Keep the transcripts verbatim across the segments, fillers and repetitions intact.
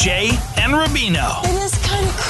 Jay and Rubino. It is kind of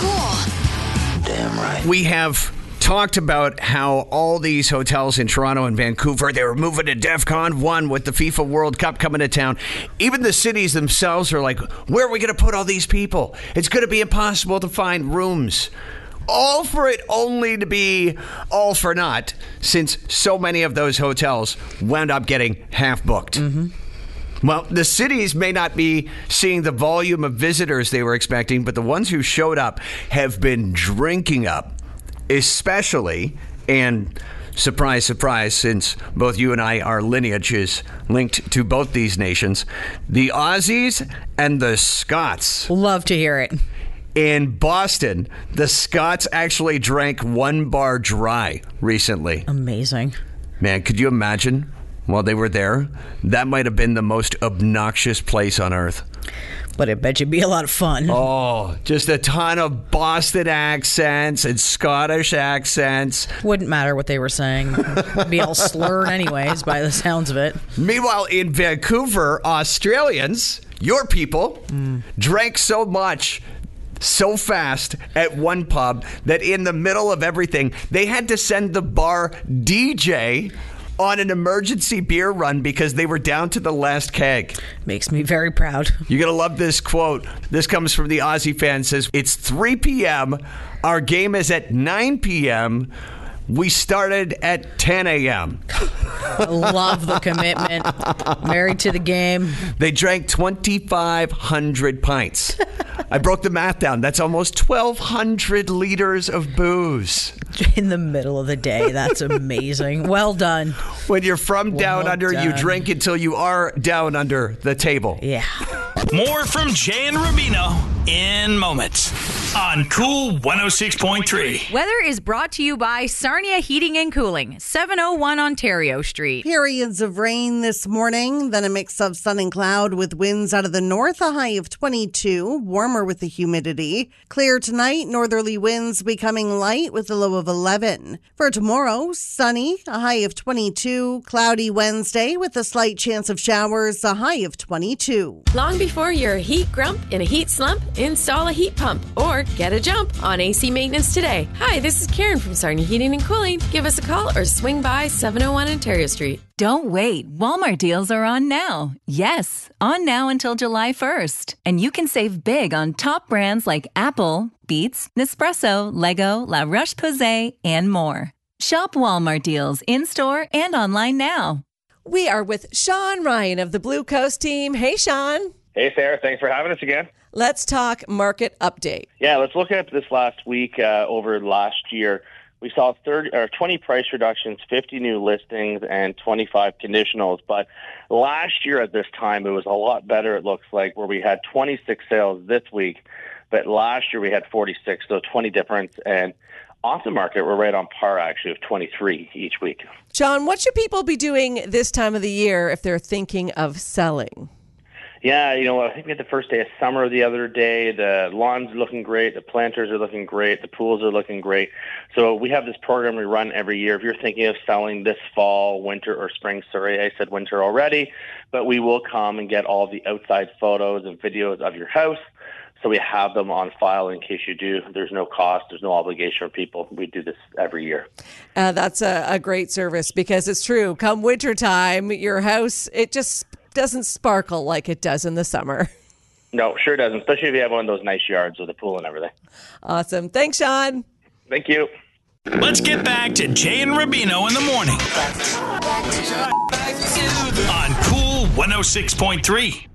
cool. Damn right. We have talked about how all these hotels in Toronto and Vancouver, they were moving to DEFCON one with the FIFA World Cup coming to town. Even the cities themselves are like, where are we going to put all these people? It's going to be impossible to find rooms. All for it only to be all for naught, since so many of those hotels wound up getting half booked. Mm-hmm. Well, the cities may not be seeing the volume of visitors they were expecting, but the ones who showed up have been drinking up. Especially, and surprise, surprise, since both you and I, our lineage is linked to both these nations, the Aussies and the Scots. Love to hear it. In Boston, the Scots actually drank one bar dry recently. Amazing. Man, could you imagine while they were there? That might have been the most obnoxious place on earth. But I bet you'd be a lot of fun. Oh, just a ton of Boston accents and Scottish accents. Wouldn't matter what they were saying. It'd be all slurred anyways by the sounds of it. Meanwhile, in Vancouver, Australians, your people, mm. drank so much, so fast at one pub that in the middle of everything, they had to send the bar D J on an emergency beer run because they were down to the last keg. Makes me very proud. You're going to love this quote. This comes from the Aussie fan. It says, it's three p.m. Our game is at nine p.m. We started at ten a.m. I love the commitment. Married to the game. They drank twenty-five hundred pints. I broke the math down. That's almost twelve hundred liters of booze. In the middle of the day. That's amazing. Well done. When you're from down well under, done. you drink until you are down under the table. Yeah. More from Jay and Rubino in moments on Cool one oh six point three. Weather is brought to you by Sarnia Heating and Cooling, seven oh one Ontario Street. Periods of rain this morning, then a mix of sun and cloud with winds out of the north, a high of twenty-two, warmer with the humidity. Clear tonight, northerly winds becoming light with a low of eleven. For tomorrow, sunny, a high of twenty-two, cloudy Wednesday with a slight chance of showers, a high of twenty-two. Long before you're a heat grump in a heat slump, install a heat pump or get a jump on A C maintenance today. Hi, this is Karen from Sarnia Heating and Cooling. Give us a call or swing by seven oh one Ontario Street. Don't wait. Walmart deals are on now. Yes, on now until July first. And you can save big on top brands like Apple, Beats, Nespresso, Lego, La Roche-Posay, and more. Shop Walmart deals in-store and online now. We are with Sean Ryan of the Blue Coast team. Hey, Sean. Hey, Sarah. Thanks for having us again. Let's talk market update. Yeah, let's look at this last week uh, over last year. We saw thirty or twenty price reductions, fifty new listings, and twenty-five conditionals. But last year at this time, it was a lot better, it looks like, where we had twenty-six sales this week. But last year we had forty-six, so twenty difference. And off the market, we're right on par, actually, of twenty-three each week. John, what should people be doing this time of the year if they're thinking of selling? Yeah, you know, I think we had the first day of summer the other day. The lawn's looking great. The planters are looking great. The pools are looking great. So we have this program we run every year. If you're thinking of selling this fall, winter, or spring, sorry, I said winter already, but we will come and get all the outside photos and videos of your house. So we have them on file in case you do. There's no cost. There's no obligation for people. We do this every year. Uh, that's a, a great service because it's true. Come wintertime, your house, it just doesn't sparkle like it does in the summer. No, sure doesn't, especially if you have one of those nice yards with a pool and everything. Awesome. Thanks, Sean. Thank you. Let's get back to Jay and Rubino in the morning on Cool one oh six point three.